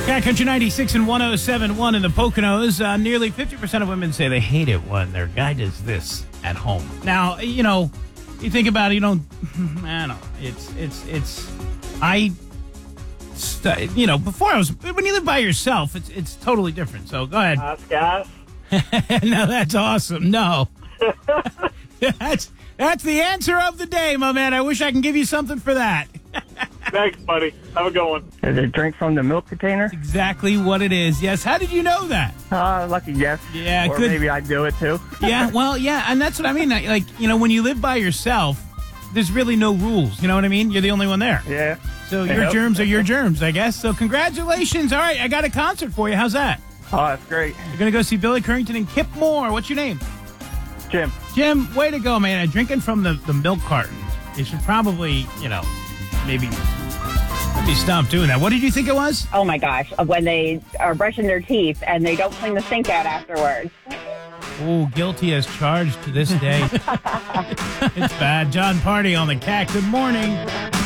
Cat Country 96 and 107.1 in the Poconos. Nearly 50% of women say they hate it when their guy does this at home. Now, you think about it, I don't know. Before when you live by yourself, it's totally different. So go ahead. Gas. No, that's awesome. No. That's the answer of the day, my man. I wish I can give you something for that. Thanks, buddy. Have a good one. Is it drink from the milk container? Exactly what it is. Yes. How did you know that? Lucky guess. Yeah, or good. Maybe I do it too. Yeah, well, yeah, and that's what I mean. Like, when you live by yourself, there's really no rules. You know what I mean? You're the only one there. Yeah. So your germs are your germs, I guess. So congratulations. All right, I got a concert for you. How's that? Oh, that's great. You're going to go see Billy Currington and Kip Moore. What's your name? Jim. Jim, way to go, man. Drinking from the milk carton. You should probably, maybe stop doing that. What did you think it was? Oh, my gosh. When they are brushing their teeth and they don't clean the sink out afterwards. Oh, guilty as charged to this day. It's bad. John Party on the Cat. Good morning.